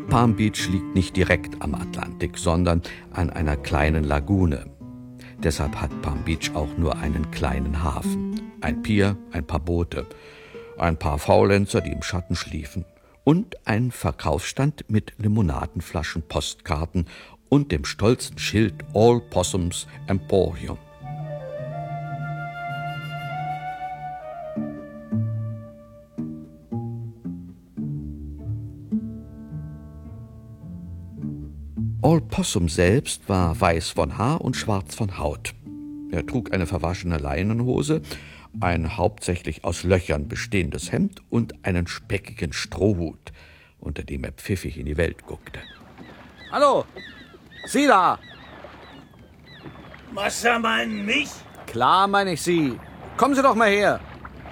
Palm Beach liegt nicht direkt am Atlantik, sondern an einer kleinen Lagune. Deshalb hat Palm Beach auch nur einen kleinen Hafen. Ein Pier, ein paar Boote, ein paar Faulenzer, die im Schatten schliefen und einen Verkaufsstand mit Limonadenflaschen, Postkarten und dem stolzen Schild All Possums Emporium. All Possum selbst war weiß von Haar und schwarz von Haut. Er trug eine verwaschene Leinenhose, ein hauptsächlich aus Löchern bestehendes Hemd und einen speckigen Strohhut, unter dem er pfiffig in die Welt guckte. Hallo, Sie da! Massa meinen mich? Klar meine ich Sie. Kommen Sie doch mal her.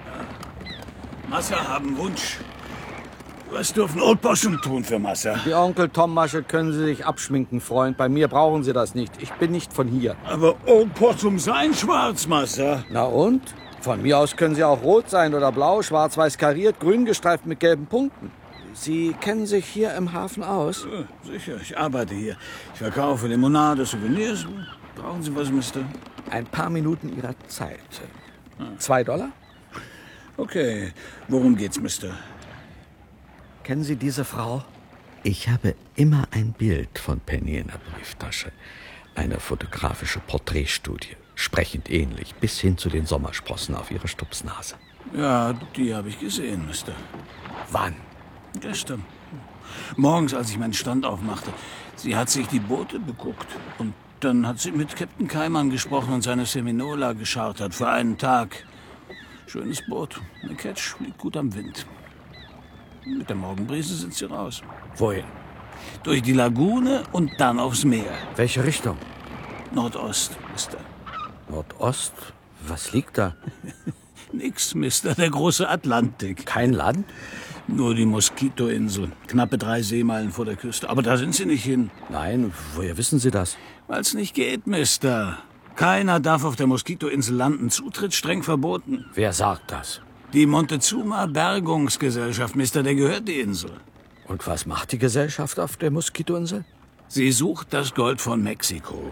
Massa haben Wunsch. Was dürfen Old Possum tun für Massa? Die Onkel Tom-Masche können Sie sich abschminken, Freund. Bei mir brauchen Sie das nicht. Ich bin nicht von hier. Aber Old Possum sein schwarz, Massa. Na und? Von mir aus können Sie auch rot sein oder blau, schwarz-weiß kariert, grün gestreift mit gelben Punkten. Sie kennen sich hier im Hafen aus? Ja, sicher, ich arbeite hier. Ich verkaufe Limonade, Souvenirs. Brauchen Sie was, Mister? Ein paar Minuten Ihrer Zeit. $2? Okay, worum geht's, Mister? Kennen Sie diese Frau? Ich habe immer ein Bild von Penny in der Brieftasche. Eine fotografische Porträtstudie, sprechend ähnlich, bis hin zu den Sommersprossen auf ihrer Stupsnase. Ja, die habe ich gesehen, Mister. Wann? Gestern. Morgens, als ich meinen Stand aufmachte. Sie hat sich die Boote beguckt. Und dann hat sie mit Captain Keimann gesprochen und seine Seminola geschartert für einen Tag. Schönes Boot. Eine Ketch liegt gut am Wind. Mit der Morgenbrise sind sie raus. Wohin? Durch die Lagune und dann aufs Meer. Welche Richtung? Nordost, Mister. Nordost? Was liegt da? Nix, Mister. Der große Atlantik. Kein Land? Nur die Moskitoinsel. Knappe 3 Seemeilen vor der Küste. Aber da sind sie nicht hin. Nein, woher wissen Sie das? Weil's nicht geht, Mister. Keiner darf auf der Moskitoinsel landen. Zutritt streng verboten. Wer sagt das? Die Montezuma Bergungsgesellschaft, Mister, der gehört die Insel. Und was macht die Gesellschaft auf der Moskitoinsel? Sie sucht das Gold von Mexiko.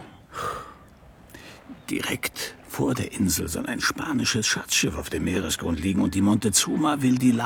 Direkt vor der Insel soll ein spanisches Schatzschiff auf dem Meeresgrund liegen und die Montezuma will die